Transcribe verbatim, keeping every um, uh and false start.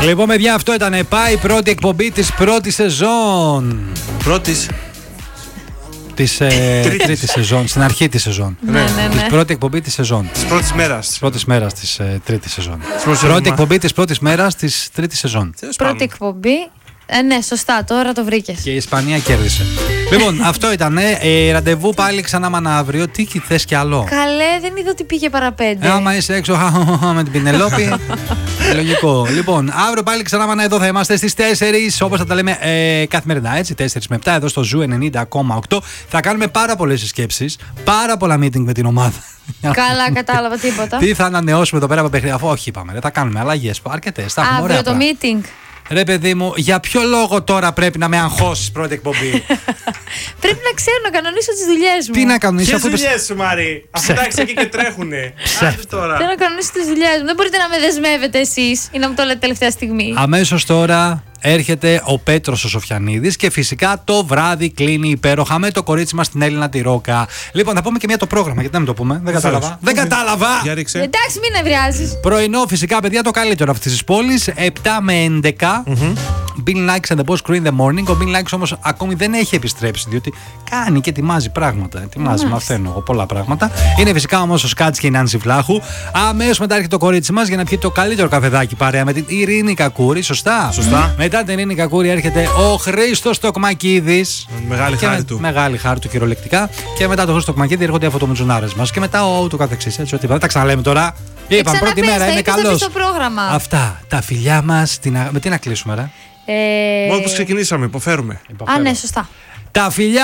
Λοιπόν, παιδιά, αυτό ήταν πάει η πρώτη εκπομπή της πρώτης σεζόν. Πρώτης. Της ε, τρίτης σεζόν, στην αρχή της σεζόν. Ναι, ναι, ναι. Της πρώτη εκπομπή της σεζόν. Της πρώτης μέρας. Της πρώτης μέρας της ε, τρίτης σεζόν. πρώτης Πρώτη σεζόν. εκπομπή της πρώτης μέρας της τρίτης σεζόν. Πρώτη εκπομπή. Ε, ναι, σωστά, τώρα το βρήκες. Και η Ισπανία κέρδισε. Λοιπόν, αυτό ήταν. Ε, ραντεβού πάλι ξανά μάνα αύριο. Τι θες κι άλλο. Καλέ, δεν είδα ότι πήγε παραπέντε. Ε, άμα είσαι έξω με την Πινελόπη. Λογικό. Λοιπόν, αύριο πάλι ξανά μάνα εδώ θα είμαστε στις τέσσερις. Όπως θα τα λέμε ε, καθημερινά, έτσι. τέσσερις με επτά εδώ στο Ζου ενενήντα κόμμα οκτώ. Θα κάνουμε πάρα πολλές συσκέψεις. Πάρα πολλά meeting με την ομάδα. Καλά, κατάλαβα τίποτα. Τι θα ανανεώσουμε εδώ πέρα από παιχνίδια. Αφού όχι, είπαμε. Θα κάνουμε αλλαγές. Αρκετές. Αύριο το meeting. Ρε παιδί μου, για ποιο λόγο τώρα πρέπει να με αγχώσεις πρώτη εκπομπή. Πρέπει να ξέρω να κανονίσω τις δουλειές μου. Τι να κανονίσω, Ποιες δουλειές σου, Μαρή. Αφού τα έχεις εκεί και τρέχουνε. Άντε τώρα. Θέλω να κανονίσω τις δουλειές μου. Δεν μπορείτε να με δεσμεύετε εσείς ή να μου το λέτε τελευταία στιγμή. Αμέσως τώρα έρχεται ο Πέτρος ο Σοφιανίδης και φυσικά το βράδυ κλείνει υπέροχα με το κορίτσι μας την Έλληνα τη Ρόκα. Λοιπόν, θα πούμε και μια το πρόγραμμα, γιατί να μην το πούμε. Δεν κατάλαβα. Δεν κατάλαβα! Για ρίξε. Εντάξει, μην νευριάζεις. Πρωινό, φυσικά, παιδιά, το καλύτερο αυτής της πόλης. επτά με έντεκα. Bill Nikes and the Boss Crew in the morning. Ο Bill Nikes όμως ακόμη δεν έχει επιστρέψει, διότι κάνει και ετοιμάζει πράγματα. Ετοιμάζει, μαθαίνω εγώ πολλά πράγματα. Είναι φυσικά όμως ο Σκάτς και η Νάνση Βλάχου. Αμέσως μετά έρχεται το κορίτσι μας για να πιει το καλύτερο καφεδάκι παρέα με την Ειρήνη Κακούρη. Σωστά. Σωστά. Μετά την Ειρήνη Κακούρη έρχεται ο Χρήστος Τοκμακίδης. Μεγάλη Και χάρη με, του. Μεγάλη χάρη του κυριολεκτικά. Και μετά το Χρήστο Τοκμακίδη έρχονται οι αφοτομουτζουνάρες μας. Και μετά ο ούτω καθεξής. Έτσι, ότι δεν τα ξαναλέμε τώρα. Είπαμε πρώτη μέρα, είναι καλός. Αυτά τα φιλιά μας. Την... Με τι να κλείσουμε, ρε. Ε... Μόνο που ξεκινήσαμε, υποφέρουμε. Α, ναι, σωστά. Τα φιλιά